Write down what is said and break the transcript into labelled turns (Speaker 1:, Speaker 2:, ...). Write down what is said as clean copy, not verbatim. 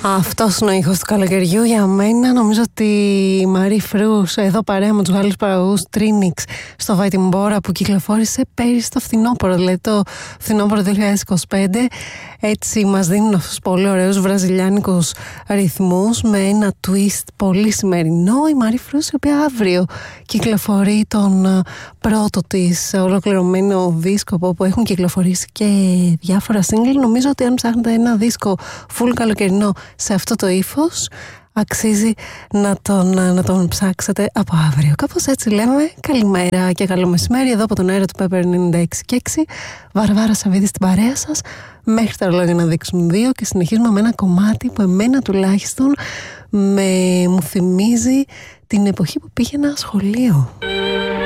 Speaker 1: Αυτός είναι ο ήχος του καλοκαιριού για μένα. Νομίζω ότι η Μαρή Φρούς εδώ παρέα με τους Γάλλους παραγωγούς Trinix στο Βαϊτιμπόρα που κυκλοφόρησε πέρυσι το φθινόπωρο, δηλαδή το φθινόπωρο 2025. Έτσι μας δίνουν αυτούς πολύ ωραίους βραζιλιάνικους ρυθμούς με ένα twist πολύ σημερινό. Η Μαρή Φρούς, η οποία αύριο κυκλοφορεί τον πρώτο της ολοκληρωμένο δίσκο, όπου έχουν κυκλοφορήσει και διάφορα single. Νομίζω ότι αν ψάχνετε ένα δίσκο full καλοκαιρινό σε αυτό το ύφος, αξίζει να τον ψάξετε από αύριο. Κάπως έτσι λέμε. Καλημέρα και καλό μεσημέρι εδώ από τον αέρα του Pepper 96 και 6. Βαρβάρα Σαββίδη στην παρέα σας μέχρι τα ρολόγια να δείξουν 2 και συνεχίζουμε με ένα κομμάτι που εμένα τουλάχιστον μου θυμίζει την εποχή που πήγαινα σχολείο.